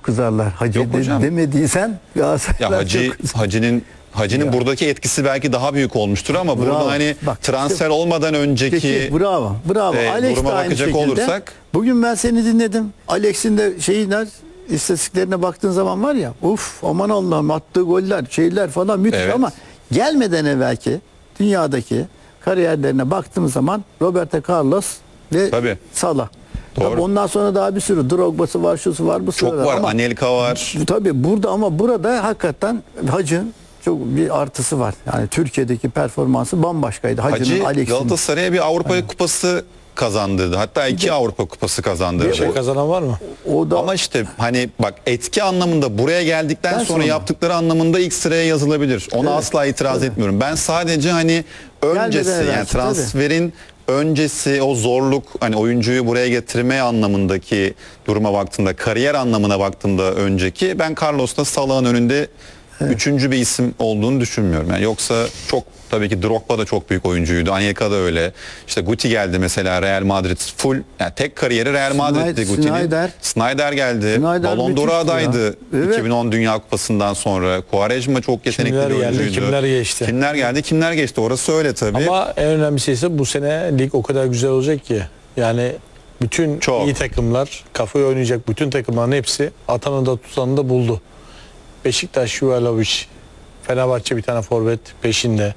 kızarlar. Hacı Yok hocam. demediysen Galatasaraylar Ya Hacı'nın buradaki etkisi belki daha büyük olmuştur ama Bravo. burada hani Bak, transfer olmadan önceki Peki, bravo. Alex duruma de aynı bakacak şekilde. olursak Bugün ben seni dinledim. Alex'in de istatistiklerine baktığın zaman var ya, aman Allah'ım, attığı goller, şeyler falan müthiş, Evet. ama gelmeden evvelki dünyadaki kariyerlerine baktığımız zaman Roberto Carlos ve Tabii. Salah. Doğru. Tabii ondan sonra daha bir sürü Drogba'sı var, şusu var, busu çok var. ama Anelka var. tabii burada hakikaten Hacı'nın çok bir artısı var. Yani Türkiye'deki performansı bambaşkaydı. Hacı'nın, Hacı Alex'in. Galatasaray'a bir Avrupa Kupası kazandırdı. Hatta 2 Avrupa Kupası kazandırdı. Kazanan var mı? O da Ama işte hani bak, etki anlamında buraya geldikten sonra sonra. yaptıkları anlamında ilk sıraya yazılabilir. Ona Evet. asla itiraz etmiyorum. Ben sadece hani öncesi, Gelmeden yani evvelki, transferin öncesi, o zorluk, hani oyuncuyu buraya getirme anlamındaki duruma baktığımda, kariyer anlamına baktığımda önceki, ben Carlos'la Salah'ın önünde üçüncü bir isim olduğunu düşünmüyorum. Yani yoksa çok, tabii ki Drogba da çok büyük oyuncuydu. Anelka da öyle. İşte Guti geldi mesela, Real Madrid full, yani tek kariyeri Real Madrid'di Guti'nin. Snyder geldi. Snyder Ballon d'Or müthişti adaydı. ya. Evet. 2010 Dünya Kupası'ndan sonra. Quaresma çok yetenekli Kimler bir geldi, oyuncuydu. kimler geçti. Kimler geldi, kimler geçti. Orası öyle tabii. Ama en önemlisi ise bu sene lig o kadar güzel olacak ki. Yani bütün Çok. iyi takımlar, kafayı oynayacak bütün takımların hepsi atanı da tutanı da buldu. Beşiktaş, Juvalovic, Fenerbahçe bir tane forvet peşinde.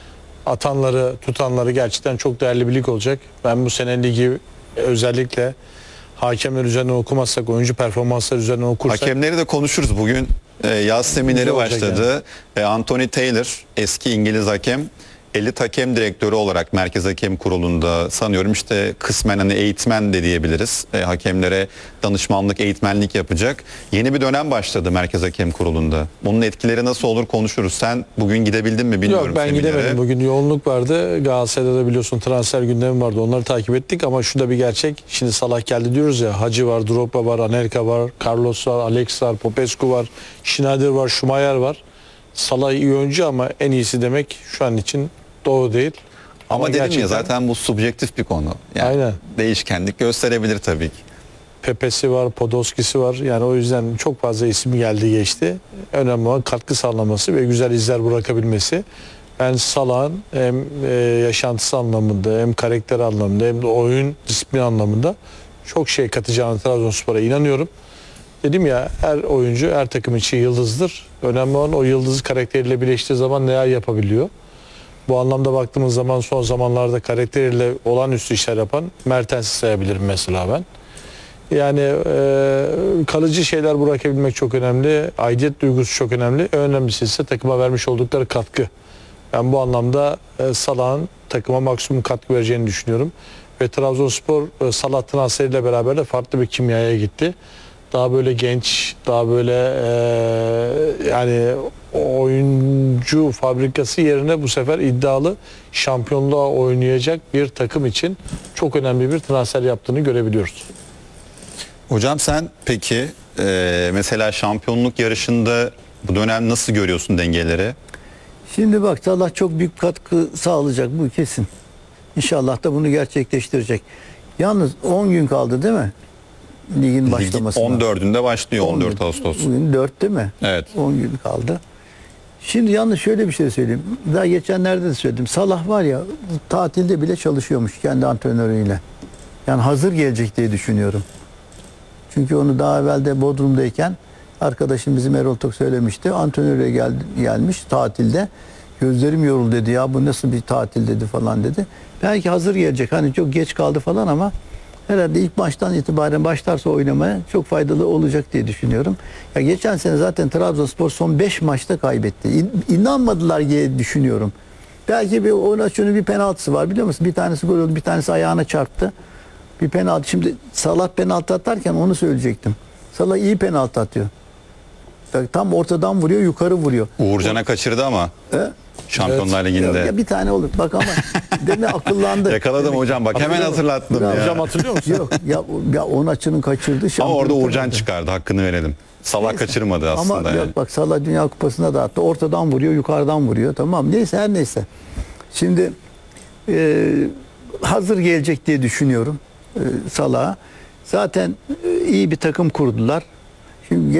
Atanları, tutanları gerçekten çok değerli bir lig olacak. Ben bu sene ligi özellikle hakemler üzerine okumazsak, oyuncu performansları üzerine okursak... Hakemleri de konuşuruz. Bugün yaz semineri Güzel olacak başladı. Anthony Taylor, eski İngiliz hakem, elit hakem direktörü olarak Merkez Hakem Kurulu'nda, sanıyorum işte kısmen hani eğitmen de diyebiliriz. Hakemlere danışmanlık, eğitmenlik yapacak. Yeni bir dönem başladı Merkez Hakem Kurulu'nda. Bunun etkileri nasıl olur konuşuruz. Sen bugün gidebildin mi bilmiyorum. Yok, ben seminere. gidemedim. Bugün yoğunluk vardı. Galatasaray'da da biliyorsun transfer gündemi vardı. Onları takip ettik ama şu da bir gerçek. Şimdi Salah geldi diyoruz ya. Hacı var, Drogba var, Anelka var, Carlos var, Alex var, Popescu var, Schneider var, Schumacher var. Salah iyi oyuncu ama en iyisi demek şu an için doğru değil. Ama dedim gerçekten ya, zaten bu subjektif bir konu. Yani Aynen. değişkenlik gösterebilir tabii ki. Pepe'si var, Podolski'si var. Yani o yüzden çok fazla isim geldi geçti. Önemli olan katkı sağlaması ve güzel izler bırakabilmesi. Ben Salah'ın hem yaşantısı anlamında, hem karakter anlamında, hem de oyun disiplini anlamında çok şey katacağını Trabzonspor'a inanıyorum. Dedim ya, her oyuncu her takım için yıldızdır. Önemli olan o yıldızı karakteriyle birleştiği zaman neler yapabiliyor. Bu anlamda baktığımız zaman son zamanlarda karakteriyle olağanüstü işler yapan Mertens'i sayabilirim mesela ben. Yani kalıcı şeyler bırakabilmek çok önemli. Aidiyet duygusu çok önemli. En önemlisi ise takıma vermiş oldukları katkı. Ben bu anlamda Salah'ın takıma maksimum katkı vereceğini düşünüyorum. Ve Trabzonspor Salah transferiyle beraber de farklı bir kimyaya gitti. Daha böyle genç, daha böyle yani oyuncu fabrikası yerine bu sefer iddialı, şampiyonluğa oynayacak bir takım için çok önemli bir transfer yaptığını görebiliyoruz. Hocam sen peki mesela şampiyonluk yarışında bu dönem nasıl görüyorsun dengeleri? Şimdi bak, Salah çok büyük katkı sağlayacak, bu kesin. İnşallah da bunu gerçekleştirecek. Yalnız 10 gün kaldı değil mi? Ligin başlamasına. 14'ünde başlıyor, 10 14 gün. Ağustos. Bugün 4 değil mi? Evet. 10 gün kaldı. Şimdi yalnız şöyle bir şey söyleyeyim. Daha geçenlerde de söyledim. Salah var ya, tatilde bile çalışıyormuş kendi antrenörüyle. Yani hazır gelecek diye düşünüyorum. Çünkü onu daha evvel de Bodrum'dayken arkadaşım bizim Erol Tok söylemişti. Antrenöre gelmiş tatilde. Gözlerim yoruldu dedi, ya bu nasıl bir tatil dedi falan dedi. Belki hazır gelecek, hani çok geç kaldı falan ama herhalde ilk maçtan itibaren başlarsa oynamaya çok faydalı olacak diye düşünüyorum. Ya geçen sene zaten Trabzonspor son 5 maçta kaybetti. İnanmadılar diye düşünüyorum. Belki bir penaltısı var, biliyor musun? Bir tanesi gol oldu, bir tanesi ayağına çarptı. Bir penaltı. Şimdi Salah penaltı atarken onu söyleyecektim. Salah iyi penaltı atıyor. Tam ortadan vuruyor, yukarı vuruyor. Uğurcan'a kaçırdı ama Şampiyonlar Ligi'nde. Ya bir tane olur. Bak ama demek akıllandı. Yakaladım hocam, bak hemen hatırlattım Bravo. ya. Hocam hatırlıyor musun? Yok ya onun açının kaçırdı. Ama orada şampiyon Uğurcan oldu. çıkardı, hakkını verelim. Salah Neyse. kaçırmadı aslında. Ama yani. yok, bak Salah Dünya Kupası'na da attı. Ortadan vuruyor, yukarıdan vuruyor. Tamam, neyse, her neyse. Şimdi hazır gelecek diye düşünüyorum Salah'a. Zaten iyi bir takım kurdular. Şimdi